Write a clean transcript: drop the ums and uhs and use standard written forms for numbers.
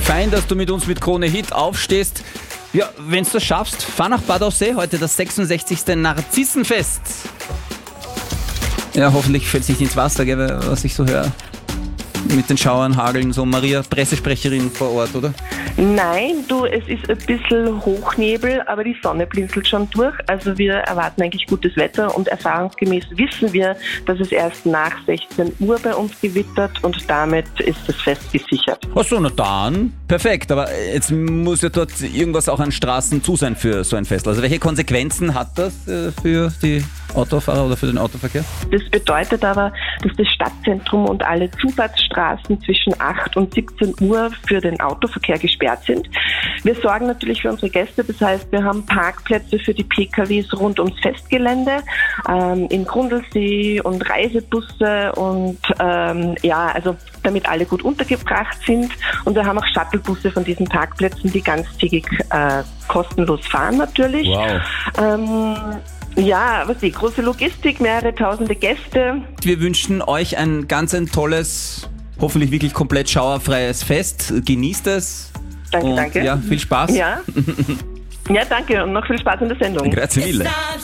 Fein, dass du mit uns mit Krone Hit aufstehst. Ja, wenn du das schaffst, fahr nach Bad Aussee, heute das 66. Narzissenfest. Ja, hoffentlich fällt es nicht ins Wasser, gell, was ich so höre. Mit den Schauern, Hageln, so Maria, Pressesprecherin vor Ort, oder? Nein, es ist ein bisschen Hochnebel, aber die Sonne blinzelt schon durch. Also wir erwarten eigentlich gutes Wetter und erfahrungsgemäß wissen wir, dass es erst nach 16 Uhr bei uns gewittert und damit ist das Fest gesichert. Ach so, na dann, perfekt. Aber jetzt muss ja dort irgendwas auch an Straßen zu sein für so ein Fest. Also welche Konsequenzen hat das für die Autofahrer oder für den Autoverkehr? Das bedeutet aber, dass das Stadtzentrum und alle Zufahrtsstraßen zwischen 8 und 17 Uhr für den Autoverkehr gesperrt sind. Wir sorgen natürlich für unsere Gäste, das heißt, wir haben Parkplätze für die PKWs rund ums Festgelände, in Grundlsee und Reisebusse und also damit alle gut untergebracht sind. Und wir haben auch Shuttlebusse von diesen Parkplätzen, die ganztägig kostenlos fahren natürlich. Wow. Große Logistik, mehrere tausende Gäste. Wir wünschen euch ein tolles, hoffentlich wirklich komplett schauerfreies Fest. Genießt es. Danke, und danke. Ja, viel Spaß. Ja, danke und noch viel Spaß in der Sendung. Grazie mille.